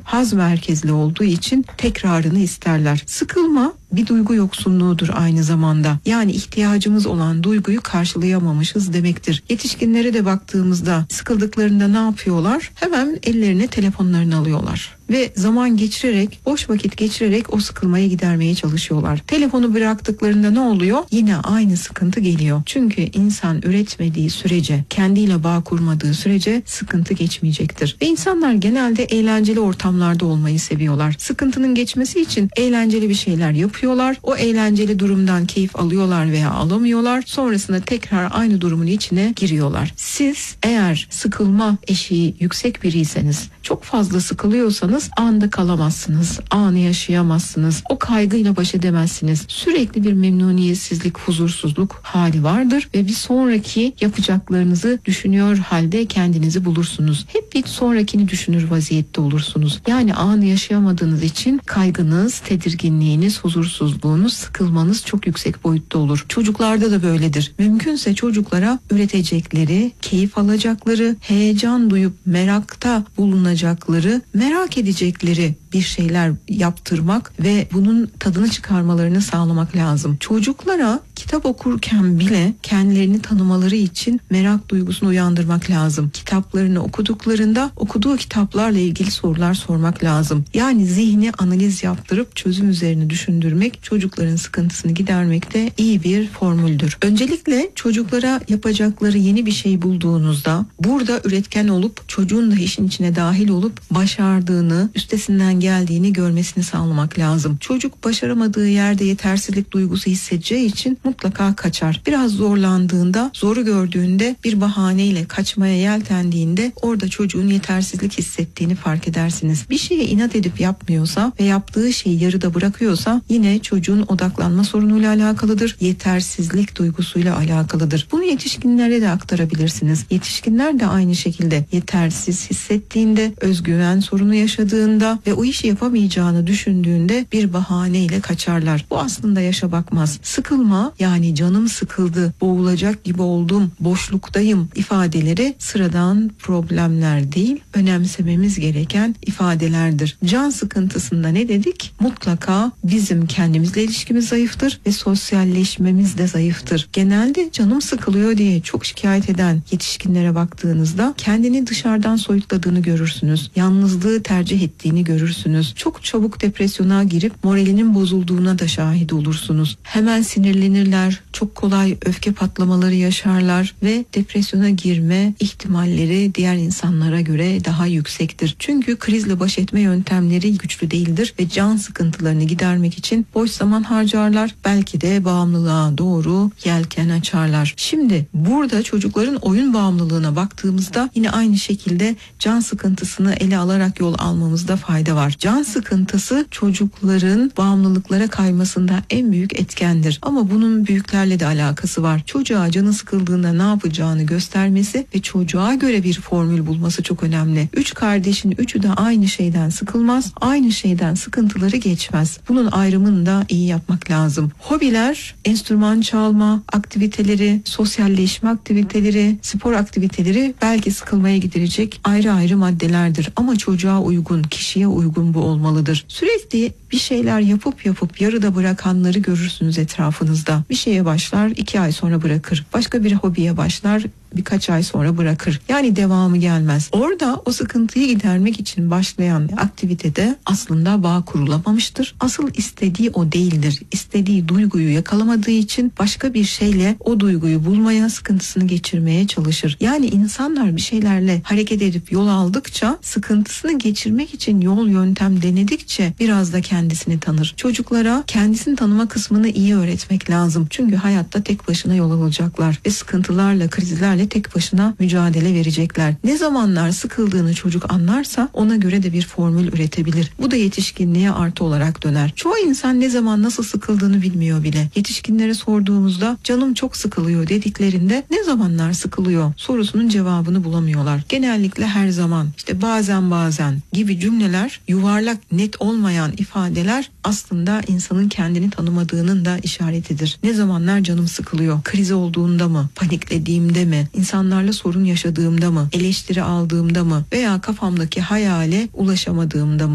haz merkezli olduğu için tekrarını isterler. Sıkılma bir duygu yoksunluğudur aynı zamanda. Yani ihtiyacımız olan duyguyu karşılayamamışız demektir. Yetişkinlere de baktığımızda sıkıldıklarında ne yapıyorlar? Hemen ellerine telefonlarını alıyorlar ve zaman geçirerek, boş vakit geçirerek o sıkılmayı gidermeye çalışıyorlar. Telefonu bıraktıklarında ne oluyor? Yine aynı sıkıntı geliyor. Çünkü insan üretmediği sürece, kendiyle bağ kurmadığı sürece sıkıntı geçmeyecektir. Ve insanlar genelde eğlenceli ortamlarda olmayı seviyorlar. Sıkıntının geçmesi için eğlenceli bir şeyler yapıyorlar. O eğlenceli durumdan keyif alıyorlar veya alamıyorlar. Sonrasında tekrar aynı durumun içine giriyorlar. Siz eğer sıkılma eşiği yüksek biriyseniz, çok fazla sıkılıyorsanız anda kalamazsınız, anı yaşayamazsınız, o kaygıyla baş edemezsiniz. Sürekli bir memnuniyetsizlik, huzursuzluk hali vardır ve bir sonraki yapacaklarınızı düşünüyor halde kendinizi bulursunuz. Hep bir sonrakini düşünür vaziyette olursunuz. Yani anı yaşayamadığınız için kaygınız, tedirginliğiniz, huzursuzluğunuz, sıkılmanız çok yüksek boyutta olur. Çocuklarda da böyledir. Mümkünse çocuklara üretecekleri, keyif alacakları, heyecan duyup merakta bulunacakları, merak edecekleri bir şeyler yaptırmak ve bunun tadını çıkarmalarını sağlamak lazım. Çocuklara kitap okurken bile kendilerini tanımaları için merak duygusunu uyandırmak lazım. Kitaplarını okuduklarında okuduğu kitaplarla ilgili sorular sormak lazım. Yani zihni analiz yaptırıp çözüm üzerine düşündürmek çocukların sıkıntısını gidermekte iyi bir formüldür. Öncelikle çocuklara yapacakları yeni bir şey bulduğunuzda burada üretken olup çocuğun da işin içine dahil olup başardığını, üstesinden geldiğini görmesini sağlamak lazım. Çocuk başaramadığı yerde yetersizlik duygusu hissedeceği için mutlaka kaçar. Biraz zorlandığında, zoru gördüğünde, bir bahaneyle kaçmaya yeltendiğinde orada çocuğun yetersizlik hissettiğini fark edersiniz. Bir şeye inat edip yapmıyorsa ve yaptığı şeyi yarıda bırakıyorsa yine çocuğun odaklanma sorunuyla alakalıdır. Yetersizlik duygusuyla alakalıdır. Bunu yetişkinlere de aktarabilirsiniz. Yetişkinler de aynı şekilde yetersiz hissettiğinde, özgüven sorunu yaşadığında ve o işi yapamayacağını düşündüğünde bir bahaneyle kaçarlar. Bu aslında yaşa bakmaz. Sıkılma, yani canım sıkıldı, boğulacak gibi oldum, boşluktayım ifadeleri sıradan problemler değil, önemsememiz gereken ifadelerdir. Can sıkıntısında ne dedik? Mutlaka bizim kendimizle ilişkimiz zayıftır ve sosyalleşmemiz de zayıftır. Genelde canım sıkılıyor diye çok şikayet eden yetişkinlere baktığınızda kendini dışarıdan soyutladığını görürsünüz. Yalnızlığı tercih ettiğini görürsünüz. Çok çabuk depresyona girip moralinin bozulduğuna da şahit olursunuz. Hemen sinirlenirler, çok kolay öfke patlamaları yaşarlar ve depresyona girme ihtimalleri diğer insanlara göre daha yüksektir. Çünkü krizle baş etme yöntemleri güçlü değildir ve can sıkıntılarını gidermek için boş zaman harcarlar. Belki de bağımlılığa doğru yelken açarlar. Şimdi burada çocukların oyun bağımlılığına baktığımızda yine aynı şekilde can sıkıntısını ele alarak yol almamızda fayda var. Can sıkıntısı çocukların bağımlılıklara kaymasında en büyük etkendir. Ama bunun büyüklerle de alakası var. Çocuğa canı sıkıldığında ne yapacağını göstermesi ve çocuğa göre bir formül bulması çok önemli. 3 kardeşin 3'ü de aynı şeyden sıkılmaz, aynı şeyden sıkıntıları geçmez. Bunun ayrımını da iyi yapmak lazım. Hobiler, enstrüman çalma aktiviteleri, sosyalleşme aktiviteleri, spor aktiviteleri belki sıkılmaya giderecek ayrı ayrı maddelerdir. Ama çocuğa uygun, kişiye uygun bu olmalıdır. Sürekli bir şeyler yapıp yarıda bırakanları görürsünüz etrafınızda. Bir şeye başlar, 2 ay sonra bırakır. Başka bir hobiye başlar, birkaç ay sonra bırakır. Yani devamı gelmez. Orada o sıkıntıyı gidermek için başlayan aktivitede aslında bağ kurulamamıştır. Asıl istediği o değildir. İstediği duyguyu yakalamadığı için başka bir şeyle o duyguyu bulmaya, sıkıntısını geçirmeye çalışır. Yani insanlar bir şeylerle hareket edip yol aldıkça, sıkıntısını geçirmek için yol yöntem denedikçe biraz da kendisini tanır. Çocuklara kendisini tanıma kısmını iyi öğretmek lazım. Çünkü hayatta tek başına yol alacaklar ve sıkıntılarla, krizlerle tek başına mücadele verecekler. Ne zamanlar sıkıldığını çocuk anlarsa ona göre de bir formül üretebilir. Bu da yetişkinliğe artı olarak döner. Çoğu insan ne zaman nasıl sıkıldığını bilmiyor bile. Yetişkinlere sorduğumuzda canım çok sıkılıyor dediklerinde ne zamanlar sıkılıyor sorusunun cevabını bulamıyorlar. Genellikle her zaman, işte bazen gibi cümleler, yuvarlak net olmayan ifadeler aslında insanın kendini tanımadığının da işaretidir. Ne zamanlar canım sıkılıyor? Kriz olduğunda mı? Paniklediğimde mi? İnsanlarla sorun yaşadığımda mı? Eleştiri aldığımda mı? Veya kafamdaki hayale ulaşamadığımda mı?